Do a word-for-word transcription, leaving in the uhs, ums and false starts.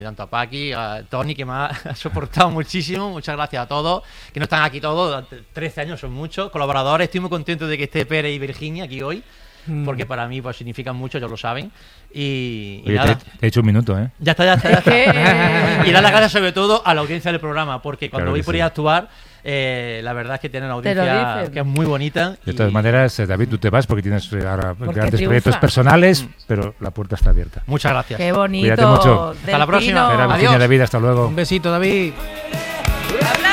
tanto a Paqui, a Tony, que me ha soportado muchísimo. Muchas gracias a todos, que no están aquí todos, durante trece años son muchos. Colaboradores, estoy muy contento de que esté Pérez y Virginia aquí hoy, mm. porque para mí pues significan mucho, ellos lo saben. Y, Oye, y nada. Te, te he hecho un minuto, ¿eh? Ya está, ya está, ya está. Y dar las gracias sobre todo a la audiencia del programa, porque cuando Claro voy que por sí. ahí a actuar, eh, la verdad es que tienen una audiencia que es muy bonita. De todas y... maneras, eh, David, tú te vas porque tienes eh, ahora Porque grandes triunfa. proyectos personales, pero la puerta está abierta. Muchas gracias. Qué bonito. Cuídate mucho. Hasta la próxima. Era Virginia, Adiós. David, hasta luego. Un besito, David. Habla.